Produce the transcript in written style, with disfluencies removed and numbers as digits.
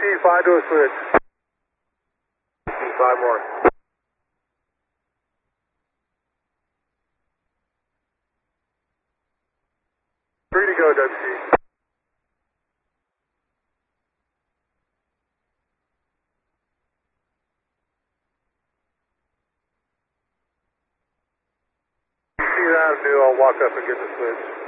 5 to a switch. 5 more. 3 to go, WC. See that, I'll walk up and get the switch.